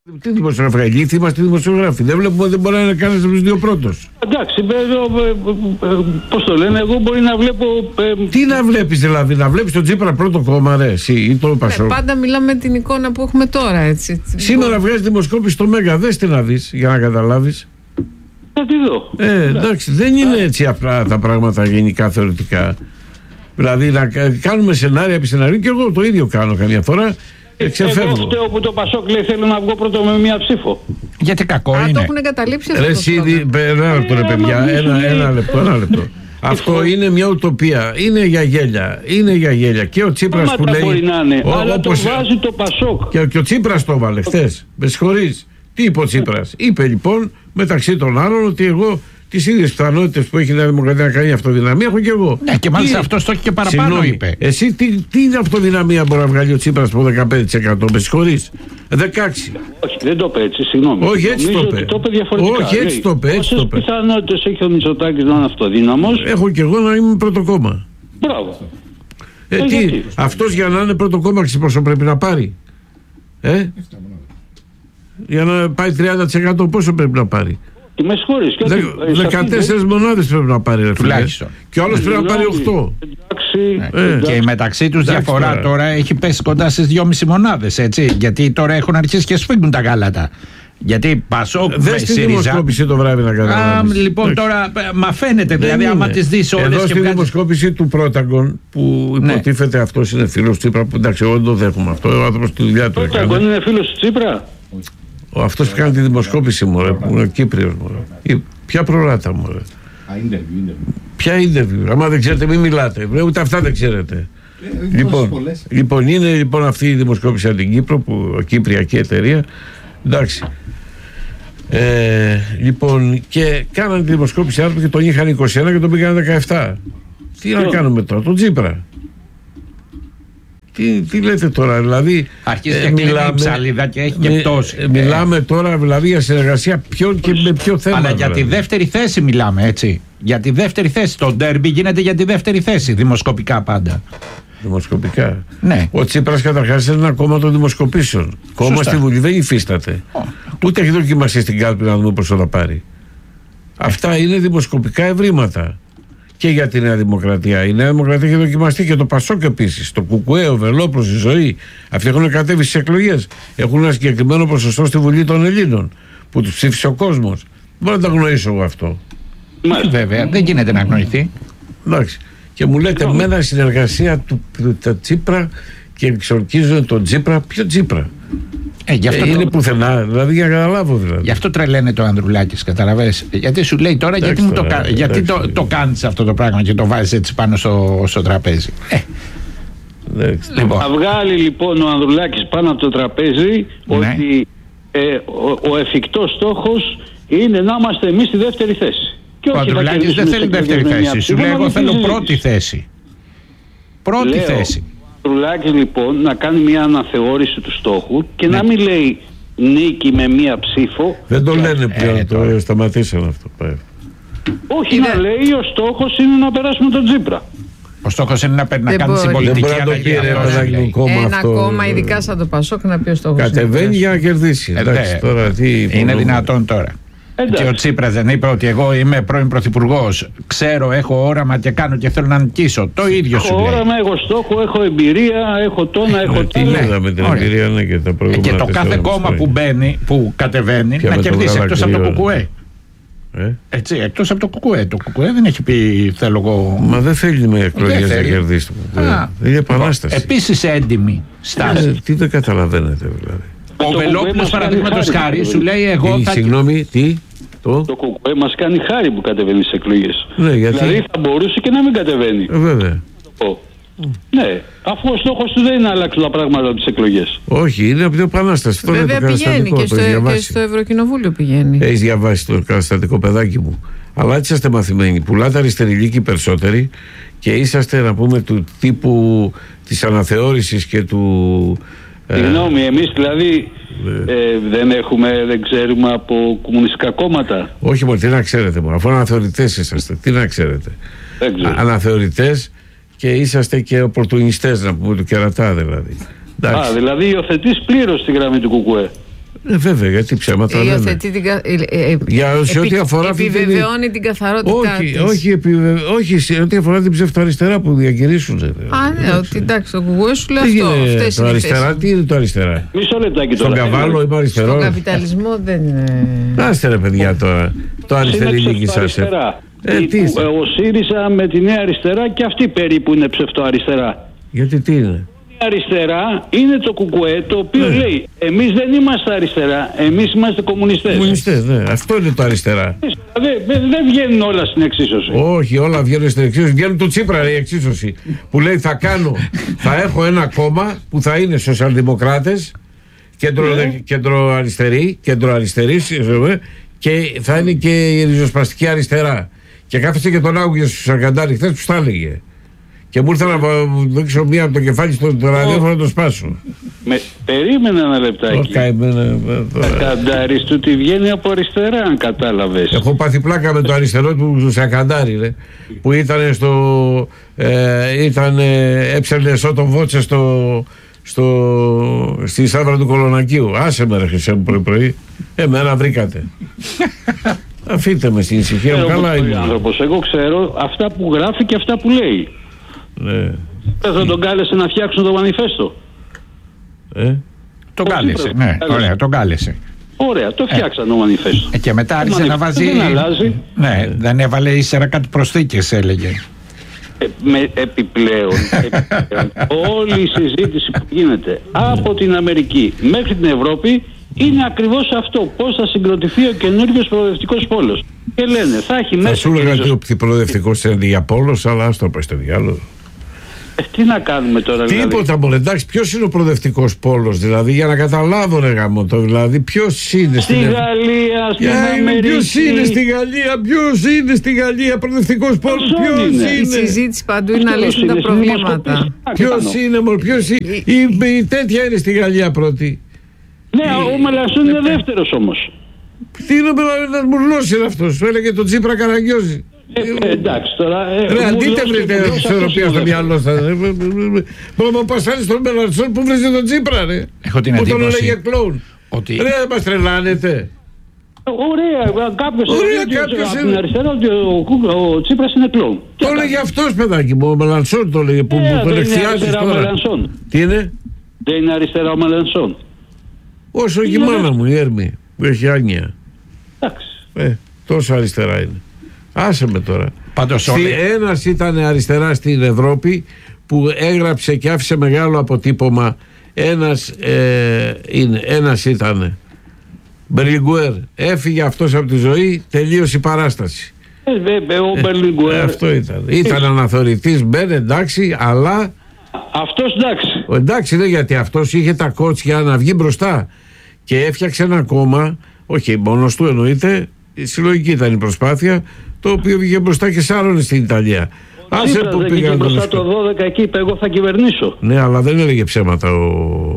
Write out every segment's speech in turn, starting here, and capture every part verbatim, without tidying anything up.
Τι δημοσιογράφοι, ηλίθιοι είμαστε δημοσιογράφοι. Δεν βλέπουμε, δεν μπορεί να είναι κανένα από του δύο πρώτους. Εντάξει, πώς το λένε, εγώ μπορεί να βλέπω. Ε, Τι να βλέπεις δηλαδή, να βλέπεις τον Τσίπρα πρώτο κόμμα, ρε, εσύ ή το Πασόκ. Ε, πάντα μιλάμε την εικόνα που έχουμε τώρα, έτσι. Σήμερα βγάζει δημοσκόπηση στο Μέγκα, δες τι να δεις για να καταλάβεις. Θα τη δω. Ε, εντάξει, δεν είναι έτσι απλά τα πράγματα γενικά θεωρητικά. Δηλαδή να κάνουμε σενάρια επί σενάριου, και εγώ το ίδιο κάνω καμιά φορά. Εξεφεύγω. Εγώ φταίω που το Πασόκ λέει θέλω να βγω πρώτο με μία ψήφο. Γιατί κακό Α, είναι. το έχουν εγκαταλείψει αυτό. Ρε, εσύ, ένα λεπτό, ρε παιδιά, ένα, ένα λεπτό, ένα λεπτό. Αυτό είναι μια ουτοπία. Είναι για γέλια. Είναι για γέλια. Και ο Τσίπρας που λέει. Μπορεί να είναι, ο, αλλά όπως, το βάζει το Πασόκ. Και, και ο Τσίπρας το έβαλε χθες. Με συγχωρείς. Τι είπε ο Τσίπρας? Είπε λοιπόν μεταξύ των άλλων ότι εγώ τις ίδιες πιθανότητες που έχει η Νέα Δημοκρατία να κάνει αυτοδυναμία έχω και εγώ. Ναι, και μάλιστα αυτό το έχει και παραπάνω. Συγνώμη, είπε. Εσύ τι, τι αυτοδυναμία μπορεί να βγάλει ο Τσίπρας από δεκαπέντε τοις εκατό? Με συγχωρείς. δεκαέξι. Όχι, δεν το είπε έτσι, συγγνώμη. Όχι, έτσι το είπε. Το είπε διαφορετικά. Όχι, έτσι το είπε. Πόσες πιθανότητες έχει ο Μητσοτάκης να είναι αυτοδύναμος? Έχω και εγώ να είμαι πρώτο κόμμα. Μπράβο. Ε, ε, τι, αυτός για να είναι πρώτο κόμμα ξέρεις πόσο πρέπει να πάρει? Ε? Για να πάει τριάντα τοις εκατό πόσο πρέπει να πάρει? Τι με συγχωρείς. δεκατέσσερις μονάδες πρέπει να πάρει, ρε φίλε. Και ο άλλος πρέπει να πάρει οκτώ. Ε, και μεταξύ τους διαφορά τώρα. τώρα έχει πέσει κοντά στις δυόμισι μονάδες, έτσι. Γιατί τώρα έχουν αρχίσει και σφίγγουν τα γάλατα. Γιατί Πασόκ με ΣΥΡΙΖΑ. Δες τη δημοσκόπηση το βράδυ να καταλάβεις. Λοιπόν, τώρα μα φαίνεται, δηλαδή άμα τις δεις όλες. Εδώ και στη βγάζεις... δημοσκόπηση του Πρόταγκον που υποτίθεται ναι. αυτός είναι φίλος του Τσίπρα, που εντάξει εγώ δεν το δέχομαι αυτό, ο άνθρωπος τη δουλειά του έκανε. Πρόταγκον είναι φίλος του Τσίπρα? Ο αυτός που κάνει τη δημοσκόπηση, μωρέ, που είναι ο Κύπριος, μωρέ. Ποια προράτα, μωρέ. Ποια interview? Άμα δεν ξέρετε μην μιλάτε, ούτε αυτά δεν ξέρετε. Ε, λοιπόν, λοιπόν, είναι λοιπόν αυτή η δημοσκόπηση από την Κύπρο, που, Κυπριακή εταιρεία, εντάξει. Ε, λοιπόν, και κάνανε τη δημοσκόπηση άνθρωποι και τον είχαν είκοσι ένα και τον πήγαν δεκαεπτά. Τι να κάνουμε τώρα, τον Τσίπρα? Τι, τι λέτε τώρα, δηλαδή. Αρχίζει και μιλάμε, ψαλίδα και έχει και πτώση. Ε, μιλάμε τώρα δηλαδή για συνεργασία ποιον και με ποιο θέμα. Αλλά για δηλαδή. τη δεύτερη θέση μιλάμε, έτσι. Για τη δεύτερη θέση. Το ντέρμπι γίνεται για τη δεύτερη θέση, δημοσκοπικά πάντα. Δημοσκοπικά. Ναι. Ο Τσίπρας καταρχάς είναι ένα κόμμα των δημοσκοπήσεων. Κόμμα στη Βουλή δεν υφίσταται. Oh. Ούτε έχει δοκιμαστεί στην κάλπη να δούμε πόσο θα πάρει. Ε. Αυτά είναι δημοσκοπικά ευρήματα. Και για τη Νέα Δημοκρατία. Η Νέα Δημοκρατία έχει δοκιμαστεί και το Πασόκ επίσης. Το Κουκουέ, ο Βελόπουλος, η Ζωή. Αυτοί έχουν κατέβει στις εκλογές. Έχουν ένα συγκεκριμένο ποσοστό στη Βουλή των Ελλήνων που τους ψήφισε ο κόσμος. Μπορώ να τα γνωρίσω εγώ αυτό. Μα βέβαια, δεν γίνεται να γνωριθεί. Εντάξει. Και μου λέτε με ένα συνεργασία του, του, του Τσίπρα και εξορκίζουν τον Τσίπρα. Ποιο Τσίπρα? Ε, γι αυτό ε, είναι το... πουθενά, δηλαδή για να καταλάβω δηλαδή. Γι' αυτό τρελαίνε το Ανδρουλάκης, καταλαβαίνεις. Γιατί σου λέει τώρα, εντάξει, γιατί, τώρα, το, γιατί το, το κάνεις αυτό το πράγμα και το βάζεις έτσι πάνω στο, στο τραπέζι. Ε. Λοιπόν. Θα βγάλει λοιπόν ο Ανδρουλάκης πάνω από το τραπέζι, ναι, ότι ε, ο, ο εφικτός στόχος είναι να είμαστε εμείς στη δεύτερη θέση. Και ο Ανδρουλάκης δεν θέλει δεύτερη θέση. Σου λέει εγώ θέλω πρώτη θέση. Πρώτη Λέω, θέση. Ο Ανδρουλάκης λοιπόν να κάνει μια αναθεώρηση του στόχου και ναι, να μην λέει νίκη με μία ψήφο. Δεν το λένε πλέον, ε, το ε, σταματήσαν αυτό. Πάει. Όχι, είναι... να λέει ο στόχος είναι να περάσουμε τον Τσίπρα. Ο στόχος είναι να, να κάνει την πολιτική αλλαγή. Ένα κόμμα, ειδικά σαν το Πασόκ, να πει ο στόχος. Κατεβαίνει για να κερδίσει. Ε, Εντάξει, τώρα, τι είναι δυνατόν τώρα? Εντάξει. Και ο Τσίπρας δεν είπε ότι εγώ είμαι πρώην πρωθυπουργός, ξέρω, έχω όραμα και κάνω και θέλω να νικήσω? Το ίδιο σου λέει. Έχω όραμα, έχω στόχο, έχω εμπειρία, έχω τόνα, έχω τόνα. Τι με την εμπειρία, ναι, και τα προηγούμενα. Και το κάθε κόμμα που μπαίνει, που κατεβαίνει, να κερδίσει εκτός από το Κουκουέ. Ε? Έτσι, εκτός από το Κουκουέ. Το Κουκουέ δεν έχει πει θέλω εγώ. Μα δεν θέλει με εκλογές να κερδίσει το Κουκουέ. Είναι επανάσταση. Επίσης έντιμη στάση. Ε, τι δεν καταλαβαίνετε δηλαδή. Ο Βελόπουλος παραδείγματος χάρη σου λέει εγώ. Θα... Συγγνώμη, τι? Το, το Κουκουέ μας κάνει χάρη που κατεβαίνει στις εκλογές. Ναι, γιατί... Δηλαδή θα μπορούσε και να μην κατεβαίνει. Ε, βέβαια. Oh. Mm. Ναι, αφού ο στόχος του δεν είναι να αλλάξουν τα πράγματα από τις εκλογές. Όχι, είναι από την επανάσταση. Βέβαια πηγαίνει και στο, και στο Ευρωκοινοβούλιο πηγαίνει. Έχεις διαβάσει το καταστατικό, παιδάκι μου. Αλλά έτσι είσαστε μαθημένοι. Πουλάτε αριστερή λύκη περισσότεροι και είσαστε, να πούμε, του τύπου της αναθεώρησης και του. Συγγνώμη, ε, εμείς δηλαδή ε, δεν έχουμε, δεν ξέρουμε από κομμουνιστικά κόμματα. Όχι μόνο, τι να ξέρετε μόνο, αφού αναθεωρητές είσαστε, τι να ξέρετε. Αναθεωρητές και είσαστε και οπορτουνιστές, να πούμε, του κερατά δηλαδή. Α, δηλαδή υιοθετείς πλήρως τη γραμμή του Κουκουέ. Ε, βέβαια, γιατί ψέματα λένε. Την κα... ε, Για σε ό,τι αφορά επιβεβαιώνει την, την καθαρότητά όχι, της. Όχι, επιβε... όχι, σε ό,τι αφορά την ψευτοαριστερά που διακηρύσουν. Α, ναι, ότι εντάξει, το κουκουέ σου λέει αυτό. Αυτές το αριστερά, τι είναι το αριστερά. Μισό λεπτάκι τώρα. Στον Καβάλο είμαι αριστερό. Στον καπιταλισμό δεν είναι. Άστε ρε παιδιά τώρα. Το αριστερή νίκη σας. Ε, τι ο ΣΥΡΙΖΑ με τη Νέα Αριστερά και αυτή περίπου είναι ψευτοαριστερά. Γιατί τι είναι. Η αριστερά είναι το κουκουέ, το οποίο ναι. λέει εμείς δεν είμαστε αριστερά, εμείς είμαστε κομμουνιστές. Κομμουνιστές, ναι. Αυτό είναι το αριστερά. Δεν δε βγαίνουν όλα στην εξίσωση. Όχι, όλα βγαίνουν στην εξίσωση. Βγαίνουν του Τσίπρα η εξίσωση. Που λέει θα κάνω, θα έχω ένα κόμμα που θα είναι σοσιαλδημοκράτες, κέντρο-αριστερή, κέντρο-αριστερή και θα είναι και η ριζοσπαστική αριστερά. Και κάθεσε και τον άκουγε στους Σαρκαντάρι χθες που στα έλεγε. Και μου ήρθε να μου δείξω μία από το κεφάλι στο ραδιόφωνο να το σπάσω. Με, περίμενε ένα λεπτάκι. Σαρκαντάρης του τη βγαίνει από αριστερά, αν κατάλαβες. Έχω πάθει πλάκα με το αριστερό του Σαρκαντάρη, ρε, που ήταν στο. Ε, ήταν, έψελνε εσώτον βότσε στο, στο, στη Σάβρα του Κολονακίου. Άσε με ρε Χρυσέ μου πρωί πρωί. Εμένα βρήκατε. Αφήστε με στην ησυχία μου, καλά είμαι. Εγώ ξέρω αυτά που γράφει και αυτά που λέει. Ναι. Θα τον κάλεσε να φτιάξουν το μανιφέστο. Ε? Τον κάλεσε, ναι, ωραία, τον κάλεσε. Ωραία, το φτιάξαν ε. το μανιφέστο. Ε, και μετά άρχισε να βάζει. Δεν αλλάζει. Ναι, δεν έβαλε ύστερα κάτι προσθήκες, έλεγε. Ε, με, επιπλέον, επιπλέον όλη η συζήτηση που γίνεται από την Αμερική μέχρι την Ευρώπη είναι ακριβώς αυτό. Πώς θα συγκροτηθεί ο καινούριος προοδευτικός πόλος. Και λένε, θα έχει μέσα. Θα σου έλεγα ότι ο προοδευτικός είναι για πόλος, αλλά ας το πάει στο διάλογο. Ε, τι να κάνουμε τώρα, δηλαδή. Τίποτα μόνο. Εντάξει, ποιος είναι ο προοδευτικός πόλος, δηλαδή, για να καταλάβω, ρε γαμώτο, δηλαδή, ποιος είναι στη στην Γαλλία, στην yeah, Αμερική. Ποιος είναι στη Γαλλία, ποιος είναι στη Γαλλία προοδευτικός πόλος, ποιος είναι. Η συζήτηση παντού είναι να λύσουν τα προβλήματα. Ποιος είναι, μόνο, ποιος είναι. Η, η τέτοια είναι στη Γαλλία πρώτη. Ναι, ο Μελανσόν είναι δεύτερος όμως. Τι είναι ο Μελανσόν είναι αυτός, σου έλεγε τον Τσίπρα Καραγκιόζη. Ε, εντάξει τώρα. Ε, ρε, αντίτε βρείτε ισορροπία στο μυαλό σας. Μα πασάρει στον Μελανσόν που βρίζει τον Τσίπρα, ρε. Έχω την εντύπωση. Που τον έλεγε κλόουν. Ότι... Ρε, δεν μας τρελάνετε. Ωραία, κάποιος από την αριστερά ότι ο Τσίπρας είναι κλόουν. Το έλεγε αυτός, παιδάκι μου, ο Μελανσόν το έλεγε που τον εκθιάζεις τώρα. Τι είναι? Δεν είναι αριστερά ο Μελανσόν. Όσο και η μάνα μου, η Έρμη, που έχει άγνοια. Εντάξει. Ε, τόσο αριστερά είναι. Άσε με τώρα. Πάντως όλοι... Ένας ήταν αριστερά στην Ευρώπη που έγραψε και άφησε μεγάλο αποτύπωμα. Ένας, ε, είναι, ένας ήταν Μπερλιγκουέρ. Έφυγε αυτός από τη ζωή, τελείωσε η παράσταση. Ε, βέβαια, ο Μπερλιγκουέρ. Ε, αυτό ήταν. Ήταν αναθωρητής, μπεν, εντάξει, αλλά... Αυτός εντάξει. Εντάξει, ναι, γιατί αυτός είχε τα κότσια να βγει μπροστά και έφτιαξε ένα κόμμα, όχι μόνος του εννοείται, συλλογική ήταν η προσπάθεια, το οποίο βγήκε μπροστά και σάρωνε στην Ιταλία. Άσε που πήγαν μπροστά το δώδεκα εκεί, είπε εγώ θα κυβερνήσω. Ναι, αλλά δεν έλεγε ψέματα ο,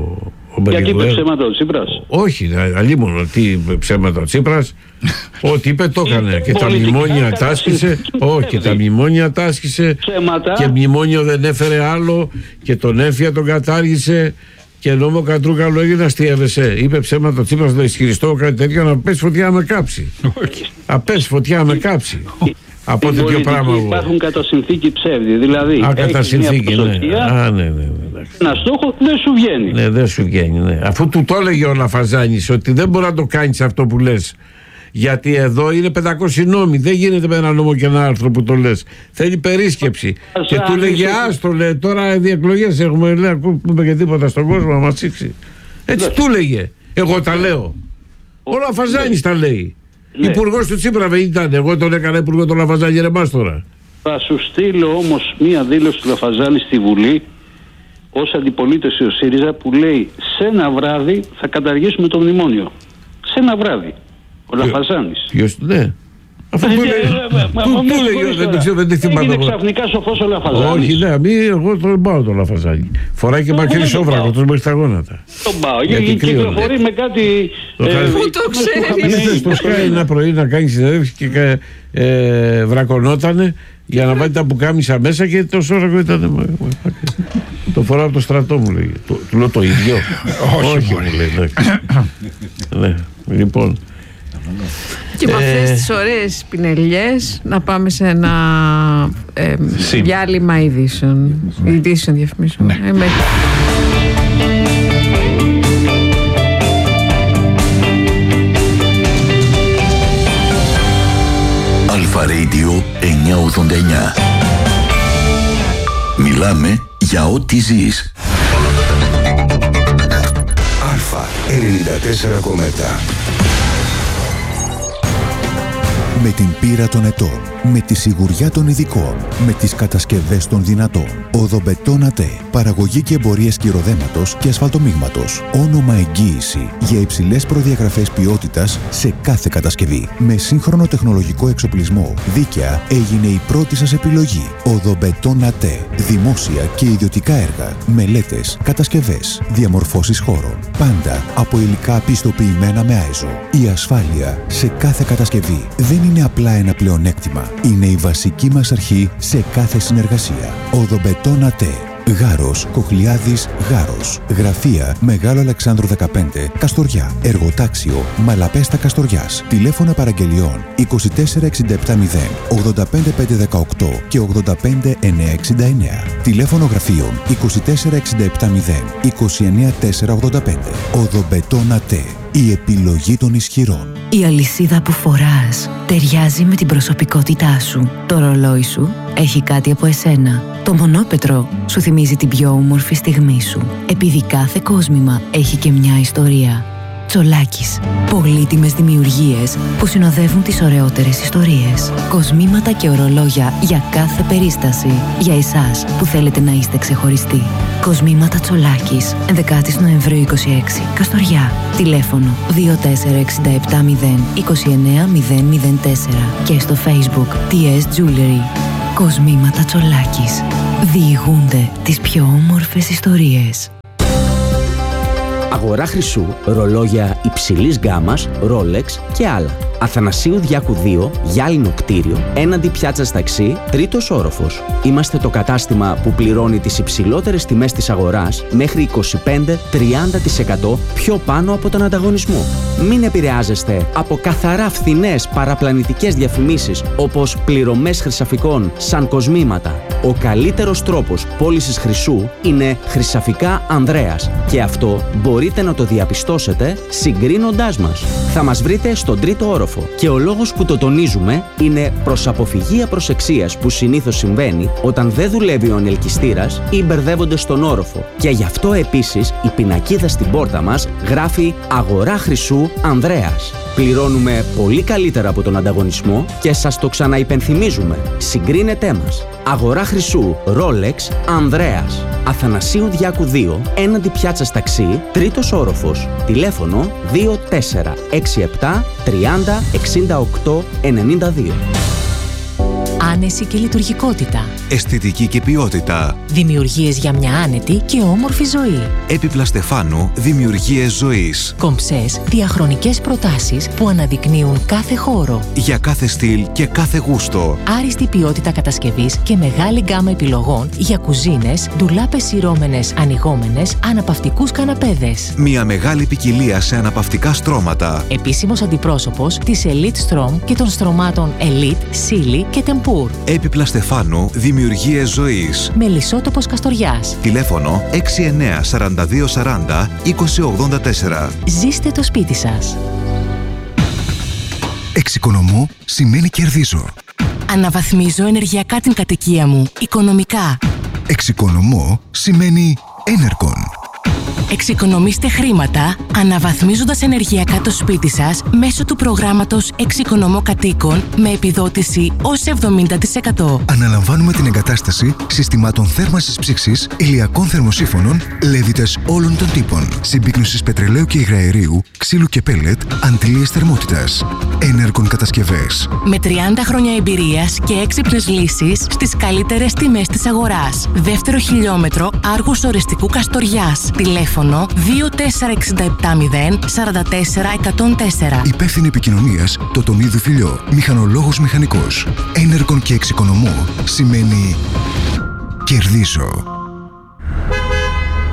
ο Γιατί είπε ψέματα ο Τσίπρας? Όχι, αλλήμον τι ψέματα ο Τσίπρας. Ό,τι είπε το έκανε. Και τα μνημόνια τάσκησε. Όχι, τα μνημόνια τάσκησε. Και μνημόνιο δεν έφερε άλλο. Και τον Έφια τον κατάργησε. Και νόμο Κατρούκαλο έγινε αστείευεσαι. Είπε ψέματα ο Τσίπρας να ισχυριστώ κάτι τέτοιο, να πέσει φωτιά με κάψει. Να πέσει φωτιά με κάψει. Από τέτοιο πράγμα. Υπάρχουν κατά συνθήκη ψεύδι. Δηλαδή, α, κατά συνθήκη, ναι. Α, ναι, ναι, ναι. Ένα στόχο δεν σου βγαίνει. Ναι, δεν σου βγαίνει. Ναι. Αφού του το έλεγε ο Λαφαζάνης ότι δεν μπορεί να το κάνεις αυτό που λες. Γιατί εδώ είναι πεντακόσιοι νόμοι. Δεν γίνεται με ένα νόμο και ένα άρθρο που το λες. Θέλει περίσκεψη. Α, και του λέγε άστο, λέει, τώρα οι εκλογές έχουμε. Λέει, ακούμε και τίποτα στον κόσμο να μας σήξει. Έτσι του λέγε. Εγώ τα λέω. Ο Λαφαζάνης τα λέει. Ναι. Υπουργός του Τσίπρα δεν ήταν. Εγώ τον έκανα υπουργό τον Λαφαζάνη, ρε μας τώρα. Θα σου στείλω όμως μία δήλωση του Λαφαζάνη στη Βουλή ως αντιπολίτευση ο ΣΥΡΙΖΑ που λέει σε ένα βράδυ θα καταργήσουμε το μνημόνιο. Σε ένα βράδυ. Ο Ποιο, Λαφαζάνης. Ποιος, ναι. Αυτό που λέει, δεν το ξέρω, δεν τη θυμάμαι. Είναι ξαφνικά σοφός ο Λαφαζάνης. Όχι, ναι, μη, εγώ τον πάω τον Λαφαζάνη. Φοράει και μαχαίρι σόβρακο, τους μέχρι τα γόνατα. Τον πάω, γιατί κυκλοφορεί με κάτι... Πού το ξέρεις. Ήρθε στο Sky ένα πρωί να κάνει συνέντευξη και βρακωνότανε για να βάλει τα πουκάμισα μέσα και το σόβρακο ήταν... Το φοράω από το στρατό, μου λέει. Το, του λέω το ίδιο. Όχι, μου λέει. Ναι, λοιπόν. Και με αυτές τις ωραίες πινελιές να πάμε σε ένα ε, διάλειμμα ειδήσεων. Ειδήσεων διαφημίσεων. Ναι. Ε, με... Αλφα Radio εννιακόσια ογδόντα εννιά. Μιλάμε για ό,τι ζεις. Αλφα ενενήντα τέσσερα κόμμα επτά. Με την πείρα των ετών, με τη σιγουριά των ειδικών, με τις κατασκευές των δυνατών. Οδομπετόν ΑΤΕ. Παραγωγή και εμπορία σκυροδέματος και ασφαλτομίγματος. Όνομα εγγύηση για υψηλές προδιαγραφές ποιότητας σε κάθε κατασκευή. Με σύγχρονο τεχνολογικό εξοπλισμό, δίκαια έγινε η πρώτη σας επιλογή. Οδομπετόν ΑΤΕ. Δημόσια και ιδιωτικά έργα, μελέτες, κατασκευές, διαμορφώσεις χώρων. Πάντα από υλικά πιστοποιημένα με άιζο. Η ασφάλεια σε κάθε κατασκευή δεν είναι απλά ένα πλεονέκτημα. Είναι η βασική μας αρχή σε κάθε συνεργασία. Οδομπετόν ΑΤΕ. Γάρος, Κοχλιάδης, Γάρος. Γραφεία Μεγάλο Αλεξάνδρου δεκαπέντε, Καστοριά. Εργοτάξιο Μαλαπέστα Καστοριάς. Τηλέφωνα παραγγελιών είκοσι τέσσερα εξήντα επτά μηδέν ογδόντα πέντε πεντακόσια δεκαοκτώ και ογδόντα πέντε εννιακόσια εξήντα εννέα. Τηλέφωνο γραφείων είκοσι τέσσερα εξήντα επτά μηδέν είκοσι εννέα τετρακόσια ογδόντα πέντε. Οδομπετόν ΑΤΕ. Η επιλογή των ισχυρών. Η αλυσίδα που φοράς ταιριάζει με την προσωπικότητά σου. Το ρολόι σου έχει κάτι από εσένα. Το μονόπετρο σου θυμίζει την πιο όμορφη στιγμή σου. Επειδή κάθε κόσμημα έχει και μια ιστορία. Τσολάκης. Πολύτιμες δημιουργίες που συνοδεύουν τις ωραιότερες ιστορίες. Κοσμήματα και ορολόγια για κάθε περίσταση. Για εσάς που θέλετε να είστε ξεχωριστοί. Κοσμήματα Τσολάκης. ενδέκα Νοεμβρίου είκοσι έξι. Καστοριά. Τηλέφωνο δύο τέσσερα εξήντα επτά μηδέν είκοσι εννέα μηδέν μηδέν τέσσερα και στο Facebook τι ες Jewelry. Κοσμήματα Τσολάκης. Διηγούνται τις πιο όμορφες ιστορίες. Αγορά χρυσού, ρολόγια υψηλής γκάμας, Rolex και άλλα. Αθανασίου Διάκου δύο, γυάλινο κτίριο, έναντι πιάτσας ταξί, τρίτος όροφος. Είμαστε το κατάστημα που πληρώνει τις υψηλότερες τιμές της αγοράς μέχρι είκοσι πέντε με τριάντα τοις εκατό πιο πάνω από τον ανταγωνισμό. Μην επηρεάζεστε από καθαρά φθηνές παραπλανητικές διαφημίσεις όπως πληρωμές χρυσαφικών σαν κοσμήματα. Ο καλύτερος τρόπος πώλησης χρυσού είναι Χρυσαφικά Ανδρέας και αυτό μπορείτε να το διαπιστώσετε συγκρίνοντάς μας. Θα μας βρείτε στον τρίτο όροφο. Και ο λόγος που το τονίζουμε είναι προς αποφυγή απροσεξίας που συνήθως συμβαίνει όταν δεν δουλεύει ο ανελκυστήρας ή μπερδεύονται στον όροφο. Και γι' αυτό επίσης η πινακίδα στην πόρτα μας γράφει «Αγορά χρυσού Ανδρέας». Πληρώνουμε πολύ καλύτερα από τον ανταγωνισμό και σας το ξαναυπενθυμίζουμε. Συγκρίνετέ μας. Αγορά χρυσού Rolex Ανδρέας. Αθανασίου Διάκου δύο, έναντι πιάτσας ταξί, τρίτος όροφος. Τηλέφωνο δύο τέσσερα έξι επτά τριάντα εξήντα οκτώ ενενήντα δύο. Άνεση και λειτουργικότητα. Αισθητική και ποιότητα. Δημιουργίες για μια άνετη και όμορφη ζωή. Έπιπλα Στεφάνου, δημιουργίες ζωής. Κομψές, διαχρονικές προτάσεις που αναδεικνύουν κάθε χώρο. Για κάθε στυλ και κάθε γούστο. Άριστη ποιότητα κατασκευής και μεγάλη γκάμα επιλογών για κουζίνες, ντουλάπες σειρώμενες, ανοιγόμενες, αναπαυτικούς καναπέδες. Μια μεγάλη ποικιλία σε αναπαυτικά στρώματα. Επίσημος αντιπρόσωπος της Elite Strom και των στρωμάτων Elite, Silly και Tempur. Έπιπλα Στεφάνου, δημιουργίες ζωής. Μελισσότοπος Καστοριάς. Τηλέφωνο έξι εννέα σαράντα δύο σαράντα είκοσι ογδόντα τέσσερα. Ζήστε το σπίτι σας. Εξοικονομώ σημαίνει κερδίζω. Αναβαθμίζω ενεργειακά την κατοικία μου, οικονομικά. Εξοικονομώ σημαίνει Enercon. Εξοικονομήστε χρήματα αναβαθμίζοντας ενεργειακά το σπίτι σας μέσω του προγράμματος Εξοικονομώ Κατοίκων με επιδότηση ως εβδομήντα τοις εκατό. Αναλαμβάνουμε την εγκατάσταση συστημάτων θέρμανσης ψήξης, ηλιακών θερμοσύφωνων, λέβητες όλων των τύπων, συμπίκνωσης πετρελαίου και υγραερίου, ξύλου και πέλετ, αντλίες θερμότητας. Enercon κατασκευές. Με τριάντα χρόνια εμπειρίας και έξυπνες λύσεις στις καλύτερες τιμές της αγοράς. Δεύτερο χιλιόμετρο Άργους Οριστικού Καστοριάς. Τηλέφωνο δύο τέσσερα έξι επτά μηδέν τέσσερα τέσσερα εκατόν τέσσερα. Υπεύθυνη επικοινωνίας Τοτονίδου Φιλιό. Μηχανολόγος μηχανικός. Enercon και εξοικονομώ σημαίνει κερδίζω.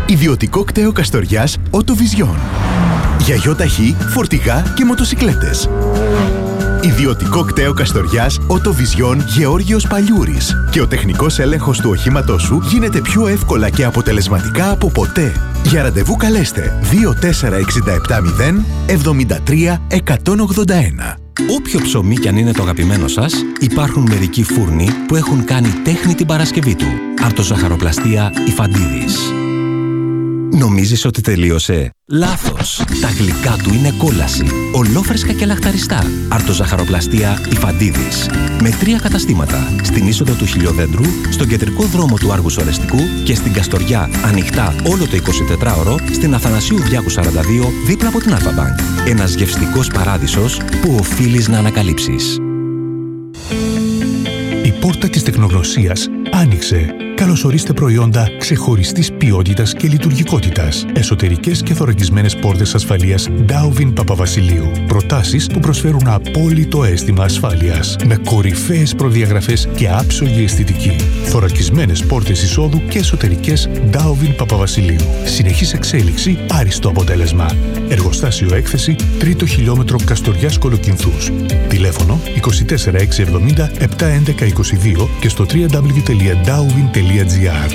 Ιδιωτικό κτέο Καστοριάς Οτοβιζιόν. Για γιοταχή, φορτηγά και μοτοσικλέτες. Ιδιωτικό κτέο Καστοριάς Οτοβιζιόν Γεώργιος Παλιούρης. Και ο τεχνικός έλεγχος του οχήματός σου γίνεται πιο εύκολα και αποτελεσματικά από ποτέ. Για ραντεβού καλέστε δύο τέσσερα έξι επτά μηδέν εβδομήντα τρία εκατόν ογδόντα ένα. Όποιο ψωμί κι αν είναι το αγαπημένο σας, υπάρχουν μερικοί φούρνοι που έχουν κάνει τέχνη την Παρασκευή του. Αρτοζαχαροπλαστεία Ιφαντίδης. Νομίζεις ότι τελείωσε? Λάθος! Τα γλυκά του είναι κόλαση. Ολόφρεσκα και λαχταριστά. Αρτοζαχαροπλαστεία Ιφαντίδης. Με τρία καταστήματα. Στην είσοδο του Χιλιοδέντρου, στον κεντρικό δρόμο του Άργους Ορεστικού και στην Καστοριά ανοιχτά όλο το εικοσιτετράωρο στην Αθανασίου Διάκου σαράντα δύο δίπλα από την Αλφα-Μπανκ. Ένας γευστικός παράδεισος που οφείλεις να ανακαλύψεις. Η πόρτα της τεχνογνωσίας άνοιξε. Καλωσορίστε προϊόντα ξεχωριστής ποιότητας και λειτουργικότητας. Εσωτερικές και θωρακισμένες πόρτες ασφαλείας Ντάουβιν Παπαβασιλείου. Προτάσεις που προσφέρουν απόλυτο αίσθημα ασφάλειας. Με κορυφαίες προδιαγραφές και άψογη αισθητική. Θωρακισμένες πόρτες εισόδου και εσωτερικές Ντάουβιν Παπαβασιλείου. Συνεχής εξέλιξη, άριστο αποτέλεσμα. Εργοστάσιο έκθεση, τρίτο χιλιόμετρο Καστοριάς Κολοκυνθούς. Τηλέφωνο είκοσι τέσσερα έξι εβδομήντα επτά έντεκα είκοσι δύο και στο double-u double-u double-u τελεία ντάουβιν τελεία τζι άρ.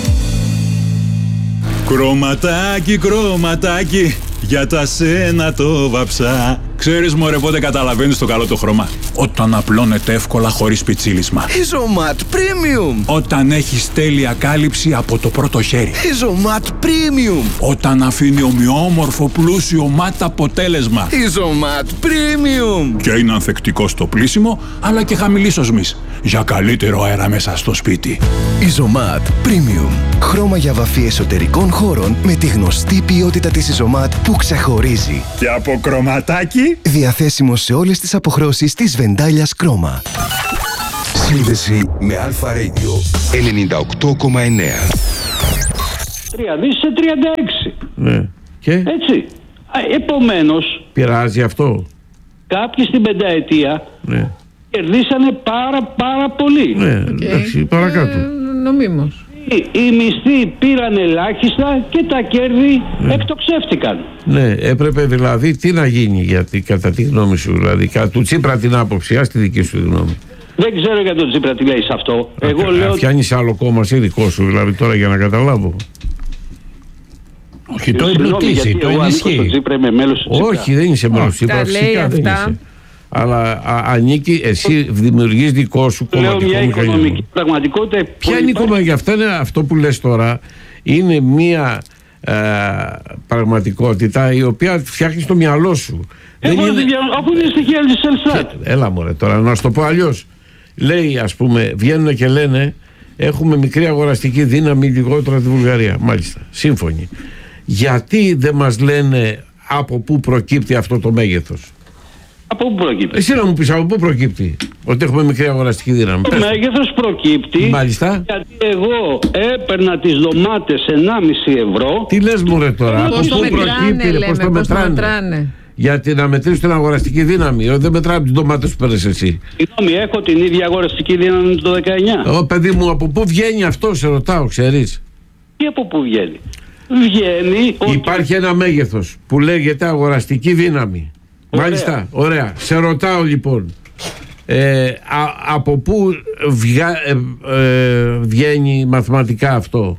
Κρωματάκι, κρωματάκι, για τα σένα το βαψά. Ξέρεις μωρέ πότε καταλαβαίνεις το καλό το χρώμα? Όταν απλώνεται εύκολα χωρίς πιτσίλισμα. Isomat Premium. Όταν έχεις τέλεια κάλυψη από το πρώτο χέρι. Isomat Premium. Όταν αφήνει ομοιόμορφο πλούσιο ματ αποτέλεσμα. Isomat Premium. Και είναι ανθεκτικό στο πλύσιμο αλλά και χαμηλής οσμής. Για καλύτερο αέρα μέσα στο σπίτι. Isomat Premium. Χρώμα για βαφή εσωτερικών χώρων με τη γνωστή ποιότητα της Isomat που ξεχωρίζει. Και από κρωματάκι. Διαθέσιμο σε όλες τις αποχρώσεις της Βεντάλιας Κρόμα. Σύνδεση με Αλφα Radio ενενήντα οκτώ κόμμα εννέα. Τρία δις σε τριάντα έξι. Ναι. Και? Έτσι. Επομένως... Πειράζει αυτό? Κάποιοι στην πενταετία ναι. κερδίσανε πάρα πάρα πολύ. Ναι, okay. εντάξει, παρακάτω. Ε, νομίμως. Οι, οι μισθοί πήραν ελάχιστα και τα κέρδη ναι. εκτοξεύτηκαν. Ναι, έπρεπε δηλαδή τι να γίνει γιατί κατά τη γνώμη σου, δηλαδή κατά του Τσίπρα την άποψη, ας τη δική σου γνώμη. Δεν ξέρω για τον Τσίπρα τι λέει σε αυτό. Α, Εγώ α, λέω... Φτιάνεις άλλο κόμμα σε δικό σου, δηλαδή τώρα για να καταλάβω. Όχι, το εμπλουτίσει, το ενισχύει. Όχι, δεν είσαι μέλος του Τσίπρα, φυσικά δεν είσαι. Αλλά α, ανήκει, εσύ δημιουργείς δικό σου κομματικό μηχανισμό. Οικονομική πραγματικότητα. Ποια είναι η κομματική? Αυτό είναι αυτό που λες τώρα. Είναι μια ε, πραγματικότητα η οποία φτιάχνει στο μυαλό σου. Εγώ δεν είναι... Αφού είναι στοιχεία της Ελστάτ. Έλα μωρέ τώρα, να σου το πω αλλιώς. Λέει, ας πούμε, βγαίνουν και λένε έχουμε μικρή αγοραστική δύναμη λιγότερο από τη Βουλγαρία. Μάλιστα, σύμφωνοι. Γιατί δεν μας λένε από πού προκύπτει αυτό το μέγεθος? Από πού προκύπτει? Εσύ να μου πεις από πού προκύπτει ότι έχουμε μικρή αγοραστική δύναμη? Το μέγεθος προκύπτει. Μάλιστα. Γιατί εγώ έπαιρνα τις ντομάτες ενάμιση ευρώ. Τι λες μωρέ τώρα? Πώς το μετράνε, λέμε, πώς το μετράνε? Γιατί να μετρήσεις την αγοραστική δύναμη. Δεν μετράμε τις ντομάτες που παίρνεις εσύ. Συγγνώμη, έχω την ίδια αγοραστική δύναμη το δεκαεννιά. Ω παιδί μου, από πού βγαίνει αυτό, σε ρωτάω, ξέρεις? Τι από πού βγαίνει? Βγαίνει ότι... Υπάρχει ένα μέγεθος που λέγεται αγοραστική δύναμη. Ωραία. Μάλιστα, ωραία. Σε ρωτάω λοιπόν, ε, α, από πού βγα, ε, ε, βγαίνει μαθηματικά αυτό?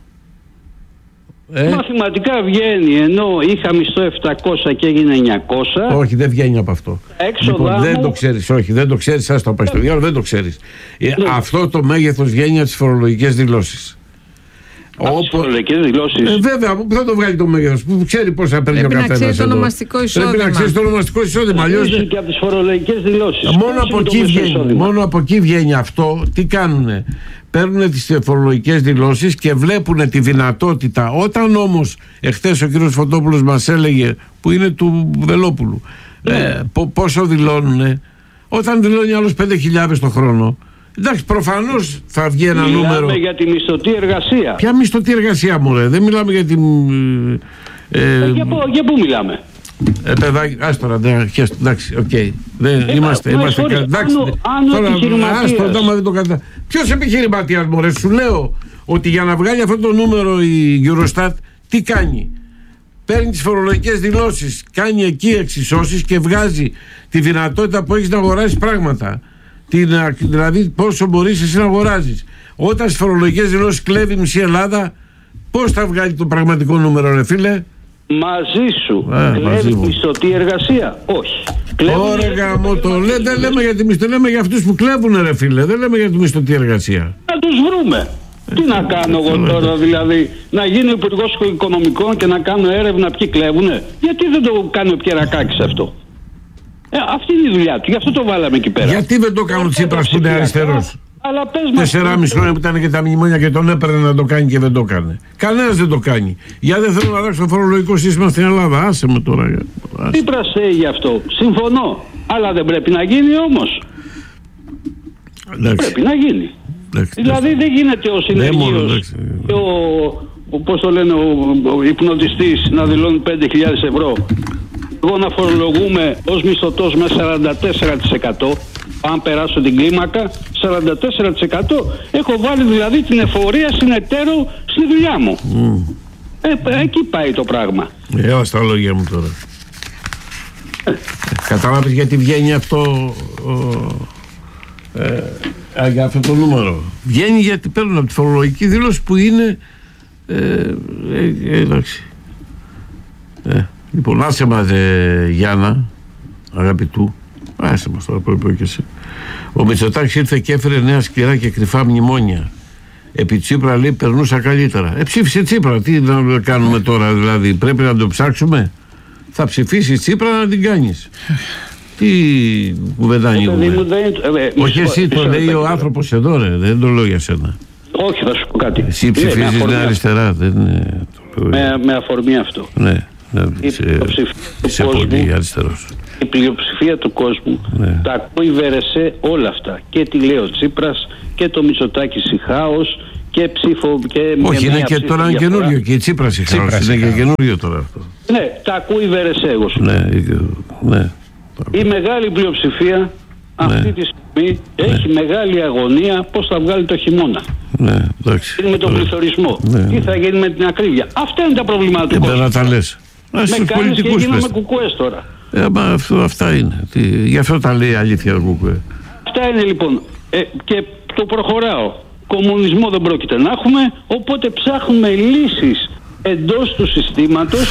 Ε? Μαθηματικά βγαίνει, ενώ είχα μισθό επτακόσια και έγινε εννιακόσια. Όχι, δεν βγαίνει από αυτό. Λοιπόν, δεν μου... το ξέρεις, όχι, δεν το ξέρεις, ας το πάει στο διάλογο, δεν το ξέρεις. Ε, αυτό το μέγεθος βγαίνει από τις φορολογικές δηλώσεις. Από τις φορολογικές δηλώσεις. Ε, βέβαια, πού θα το βγάλει το μέγεθος, που ξέρει πώς θα παίρνει ο καθένας. Πρέπει να ξέρει το ονομαστικό εισόδημα. Πρέπει να ξέρει το ονομαστικό εισόδημα. Αλλιώς δεν... και από τις φορολογικές δηλώσεις. Μόνο από, εκεί βγαίνει, μόνο από εκεί βγαίνει αυτό. Τι κάνουνε? Παίρνουν τις φορολογικές δηλώσεις και βλέπουν τη δυνατότητα. Όταν όμως εχθές ο κύριος Φωτόπουλος μας έλεγε, που είναι του Βελόπουλου, ναι. ε, πόσο δηλώνουνε? Όταν δηλώνει άλλος πέντε χιλιάδες το χρόνο, εντάξει, προφανώς θα βγει ένα μιλάμε νούμερο. Μιλάμε για τη μισθωτή εργασία. Ποια μισθωτή εργασία, μωρέ? Δεν μιλάμε για την... Ε, ε, για, πού, για πού μιλάμε? Ε, παιδάκι, ας τώρα, εντάξει, οκ. Okay. Ε, είμαστε, ε, είμαστε, φορές, εντάξει. Άνω, άνω τώρα, ας το δάμα δεν το κατα... Ποιος επιχειρηματίας, μωρέ? Σου λέω ότι για να βγάλει αυτό το νούμερο η Eurostat, Τι κάνει? Παίρνει τις φορολογικές δηλώσεις, κάνει εκεί εξισώσεις και βγάζει τη δυνατότητα που έχεις να αγοράσεις πράγματα. Την, δηλαδή πόσο μπορείς εσύ να αγοράζεις. Όταν στις φορολογικές δηλώσεις κλέβει μισή Ελλάδα, πώς θα βγάλει το πραγματικό νούμερο, ρε φίλε? Μαζί σου. Α, κλέβει μισθωτή εργασία? Όχι. Ωραία γάμο το. Λέ, δεν λέμε για τη μισθωτή, λέμε για αυτούς που κλέβουν, ρε φίλε. Δεν λέμε για τη μισθωτή εργασία. Να τους βρούμε. Τι να κάνω εγώ τώρα, δηλαδή, να γίνει ο Υπουργός Οικονομικών και να κάνω έρευνα ποιοι κλέβουνε? Γιατί δεν το κάνει ο Πιερακάκης αυτό? Ε, αυτή είναι η δουλειά του, γι' αυτό το βάλαμε εκεί πέρα. Γιατί δεν το κάνουν Τσίπρας που είναι αριστερός? Αλλά πες μας. Τεσσεράμιση χρόνια που ήταν και τα μνημόνια και τον έπαιρνε να το κάνει και δεν το έκανε. Κανένας δεν το κάνει. Για δεν θέλω να αλλάξω το φορολογικό σύστημα στην Ελλάδα. Άσε με τώρα. Τσίπρας γι' αυτό. Συμφωνώ. Αλλά δεν πρέπει να γίνει όμως. Πρέπει να γίνει. Εντάξει, δηλαδή εντάξει. Δεν γίνεται ο συνεργείος και ο, ο, πώς το λένε, ο, ο υπνοτιστής να δηλώνει πέντε χιλιάδες ευρώ. Εγώ να φορολογούμε ως μισθωτός με σαράντα τέσσερα τοις εκατό. Αν περάσω την κλίμακα, σαράντα τέσσερα τοις εκατό. Έχω βάλει δηλαδή την εφορία συνεταίρου στη δουλειά μου. Mm. Ε, εκεί πάει το πράγμα. Έλα στα λόγια μου τώρα. Ε. Κατάλαβες γιατί βγαίνει αυτό ο, ε, α, για αυτό το νούμερο? Βγαίνει γιατί παίρνουν από τη φορολογική δήλωση που είναι ε, ε, εντάξει. Ε, λοιπόν, άσε μας ε, Γιάννα, αγαπητού. Άσε μας τώρα, πρέπει και εσύ. Ο Μητσοτάκης ήρθε και έφερε νέα σκληρά και κρυφά μνημόνια. Επί Τσίπρα, λέει, περνούσα καλύτερα. Ε, ψήφισε Τσίπρα. Τι να κάνουμε τώρα, δηλαδή? Πρέπει να το ψάξουμε? Θα ψηφίσει Τσίπρα να την κάνεις. Τι κουβέντα ανοίγουμε? Όχι εσύ, το λέει ο άνθρωπος εδώ, ρε. Δεν το λέω για σένα. Όχι, θα σου πω κάτι. Εσύ ψηφίζεις την αριστερά. Δεν είναι... με, με αφορμή αυτό. Ναι. Είσαι πολύ αριστερός. Η πλειοψηφία του κόσμου ναι. τα ακούει βερεσέ όλα αυτά. Και τι λέει ο Τσίπρας και το Μητσοτάκης η χάος και ψήφο. Και όχι, είναι και τώρα είναι καινούριο. Και η Τσίπρας η χάος. Είναι και καινούριο τώρα αυτό. Ναι, τα ακούει βερεσέ, εγώ σου ναι, ναι. Η μεγάλη πλειοψηφία ναι. αυτή τη στιγμή ναι. έχει μεγάλη αγωνία πώς θα βγάλει το χειμώνα. Ναι, εντάξει. Είναι με τον πληθωρισμό. Ναι. Τι θα γίνει με την ακρίβεια. Αυτά είναι τα προβλήματα του κόσμου. Να τα λες. Με κάνεις και γίνομαι κουκουές τώρα. Ε, μα αυτό, αυτά είναι. Τι, γι' αυτό τα λέει αλήθεια ο Κουκουέ. Αυτά είναι λοιπόν. Ε, και το προχωράω. Κομμουνισμό δεν πρόκειται να έχουμε, οπότε ψάχνουμε λύσεις εντός του συστήματος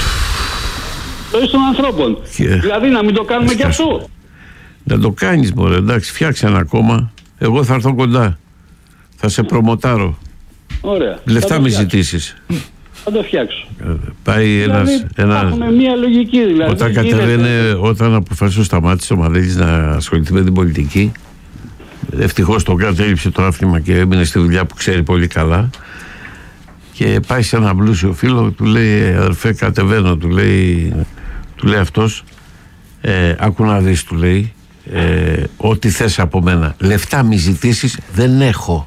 των ανθρώπων. Και... δηλαδή να μην το κάνουμε κι αυτό. Να το κάνεις μωρέ, εντάξει, φτιάξε ένα κόμμα. Εγώ θα έρθω κοντά. Θα σε προμοτάρω. Ωραία. Λεφτά μη ζητήσεις. Θα το φτιάξω. Πάει δηλαδή, ένας, ένας... έχουμε μία λογική δηλαδή. Όταν κατεβαίνει, όταν αποφάσισε ο Σταμάτης ο Μαδέλης να ασχοληθεί με την πολιτική, ευτυχώς το κατέληψε το άθλημα και έμεινε στη δουλειά που ξέρει πολύ καλά, και πάει σε ένα πλούσιο φίλο, του λέει, αδερφέ κατεβαίνω, του λέει, του λέει αυτός, ε, άκου να δεις, του λέει, ε, ό,τι θες από μένα, λεφτά μη ζητήσεις, δεν έχω.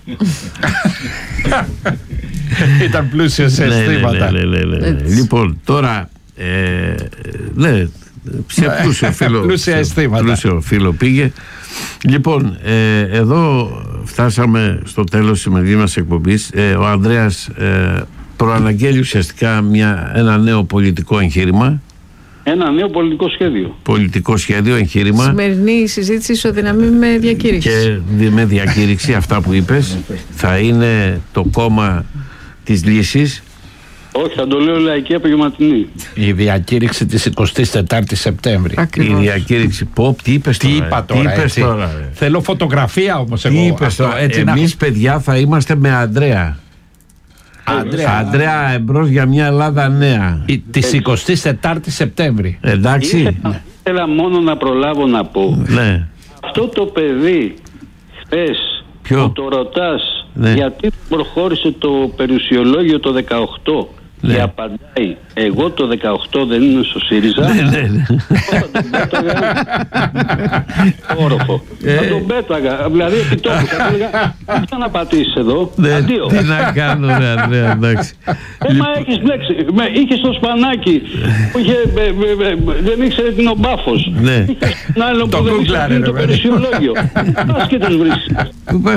Ήταν πλούσιο σε αισθήματα. Ναι, ναι, ναι, ναι, ναι. Λοιπόν, τώρα ε, ναι, σε πλούσιο φίλο, πλούσια αισθήματα. Πλούσιο φίλο πήγε. Λοιπόν, ε, εδώ φτάσαμε στο τέλος της σημερινής μας εκπομπής. ε, Ο Ανδρέας ε, προαναγγέλει ουσιαστικά μια, ένα νέο πολιτικό εγχείρημα. Ένα νέο πολιτικό σχέδιο. Πολιτικό σχέδιο, εγχείρημα. Σημερινή συζήτηση ισοδυναμεί με διακήρυξη. Και με διακήρυξη, αυτά που είπες. Θα είναι το κόμμα της λύσης. Όχι, θα το λέω λαϊκή απογευματινή. Η διακήρυξη της εικοστής τετάρτης Σεπτέμβρη. Ακριβώς. Η διακήρυξη. Πω, τι είπες τώρα. Τι είπα τώρα, τι είπες τώρα. Θέλω φωτογραφία όμως εγώ. Τι είπες τώρα. Εμείς να... παιδιά θα είμαστε με Ανδρέα. Ανδρέα, Ανδρέα εμπρός για μια Ελλάδα νέα. Της εικοστής τετάρτης Σεπτέμβρη. Εντάξει. Ήθελα, ήθελα μόνο να προλάβω να πω. Ναι. Αυτό το παιδί χθες που το ρωτάς ναι. γιατί προχώρησε το περιουσιολόγιο το δεκαοκτώ ναι. και απαντάει, εγώ το δεκαοκτώ δεν είμαι στο ΣΥΡΙΖΑ. Ναι, ναι, ναι. Θα τον πέταγα όροφο. Ε. Θα τον πέταγα. Δηλαδή επί τόπου θα έλεγα, τι θα να πατήσεις εδώ. Ναι, αντίο. Τι να κάνω ρε Ανδρέα, εντάξει. Ε, μα έχεις μπλέξει. Είχες το σπανάκι που είχε, ε, ε, ε, δεν ήξερε την ο Μπάφος. Ναι. Είχες τον άλλο που δεν ήξερε το περιουσιολόγιο. Πας και τους βρίσκεις.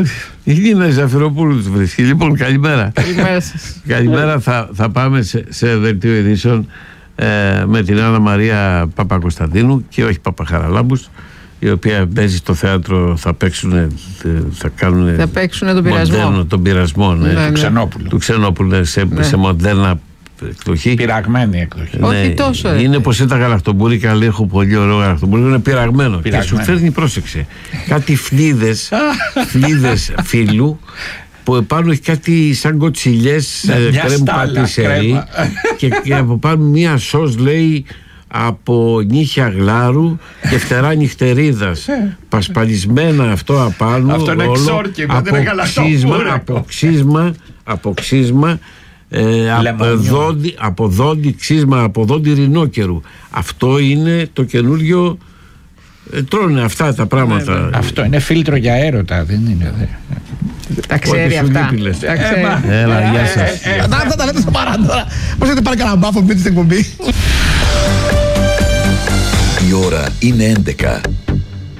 Η Νίνα Ζαφυροπούλου τους βρίσκει. Λοιπόν, καλημέρα. Καλημέρα σας. Καλημέρα, θα, θα πάμε σε, σε δελτίο ειδήσεων ε, με την Άννα Μαρία Παπακοσταντίνου και όχι Παπαχαραλάμπους, η οποία παίζει στο θέατρο, θα παίξουν, θα κάνουν θα παίξουν τον πειρασμό, μοντέρνο, τον πειρασμό ναι, ναι, του Ξενόπουλου, του Ξενόπουλου σε, ναι. σε μοντέρνα εκδοχή. Πειραγμένη εκδοχή. Ναι, όχι τόσο. Είναι ε. πως είναι τα γαλακτομπούρηκα, λέει, έχω πολύ ωραίο γαλακτομπούρικο, είναι πειραγμένο. πειραγμένο. Και σου φέρνει, πρόσεξε, κάτι φλίδες, φλίδες φύλου, που επάνω έχει κάτι σαν κοτσιλιές κρέμ πατησερί και, και από πάνω μία σως, λέει, από νύχια γλάρου και φτερά νυχτερίδας. Πασπαλισμένα αυτό απάνω. Αυτό είναι εξόρκημα, δεν είναι γαλακτομπούρικο. Από ξύσμα, από ξύσμα ε, από, δόντι, από δόντι ξύσμα, από δόντι ρινόκερου. Αυτό είναι το καινούριο. Ε, τρώνε αυτά τα πράγματα. Ναι, ναι. Αυτό είναι φίλτρο για έρωτα, δεν είναι? Δε. Τα ξέρει αυτά. Τα ξέρει. Έλα, γεια σας. Αυτά τα λέτε στο παρά τώρα. Πώς έχετε πάρει κανένα μπάφο που πείτε στην εκπομπή. Η ώρα είναι έντεκα.